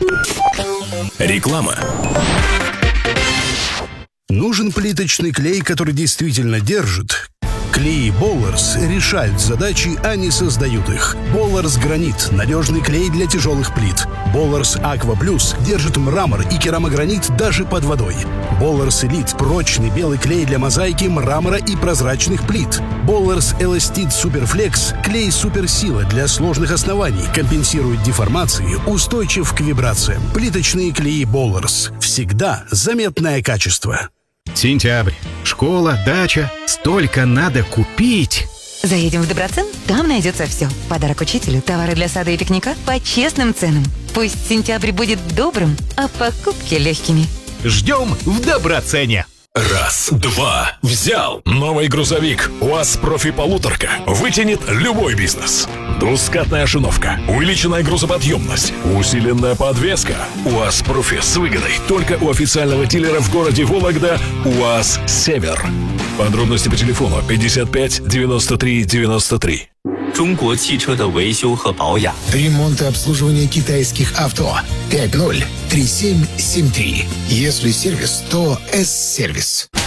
Реклама. Нужен плиточный клей, который действительно держит? Клеи Болларс решают задачи, а не создают их. Болларс Гранит – надежный клей для тяжелых плит. Болларс Аква Плюс держит мрамор и керамогранит даже под водой. Болларс Элит – прочный белый клей для мозаики, мрамора и прозрачных плит. Болларс Эластит Суперфлекс – клей суперсила для сложных оснований, компенсирует деформации, устойчив к вибрациям. Плиточные клеи Болларс. Всегда заметное качество. Сентябрь. Школа, дача. Столько надо купить. Заедем в Доброцен, там найдется все. Подарок учителю, товары для сада и пикника по честным ценам. Пусть сентябрь будет добрым, а покупки легкими. Ждем в Доброцене. Раз, два, взял. Новый грузовик УАЗ Профи Полуторка вытянет любой бизнес. Двускатная шиновка, увеличенная грузоподъемность, усиленная подвеска. УАЗ Профи с выгодой только у официального дилера в городе Вологда УАЗ Север. Подробности по телефону 55 93 93. 中国汽车的维修和保养。 Ремонт и обслуживание китайских авто. 503773. Если сервис, то С-сервис.